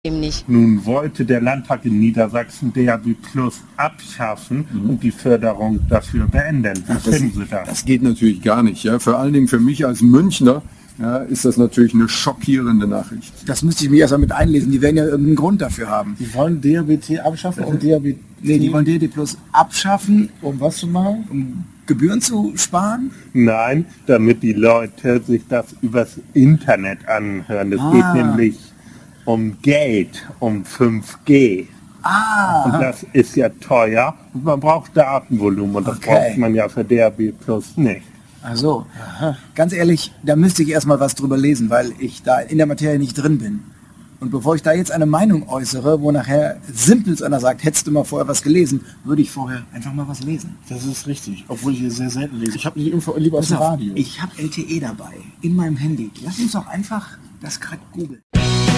Eben nicht. Nun wollte der Landtag in Niedersachsen DAB Plus abschaffen und die Förderung dafür beenden. Wie finden Sie das? Das geht natürlich gar nicht. Ja? Vor allen Dingen für mich als Münchner ist das natürlich eine schockierende Nachricht. Das müsste ich mir erst mal mit einlesen. Die werden ja irgendeinen Grund dafür haben. Die wollen DAB-T abschaffen und DAB... Nee, die wollen DAB Plus abschaffen, Um was zu machen? um Gebühren zu sparen. Nein, damit die Leute sich das übers Internet anhören. Es geht nämlich um Geld, um 5G. Und das ist ja teuer und man braucht Datenvolumen und das braucht man ja für DAB Plus nicht. Also, ganz ehrlich, da müsste ich erstmal was drüber lesen, weil ich da in der Materie nicht drin bin. Und bevor ich da jetzt eine Meinung äußere, wo nachher simpel einer sagt, hättest du mal vorher was gelesen, würde ich vorher einfach mal was lesen. Das ist richtig, obwohl ich hier sehr selten lese. Ich habe die Info lieber aus dem Radio. Ich habe LTE dabei, in meinem Handy. Lass uns doch einfach das gerade googeln.